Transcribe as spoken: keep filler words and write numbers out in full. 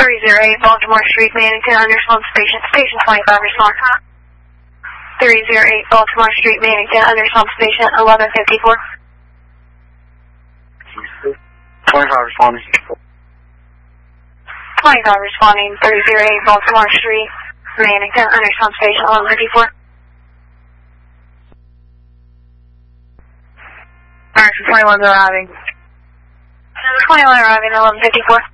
three zero eight Baltimore Street, Mannington, underswum station, station twenty-five, respond. three zero eight Baltimore Street, Mannington, underswum station, eleven fifty-four. twenty-five responding. twenty-five responding, three zero eight Baltimore Street, Mannington, underswum station, eleven fifty-four. Alright, so twenty-one's arriving. twenty-one arriving, eleven fifty-four.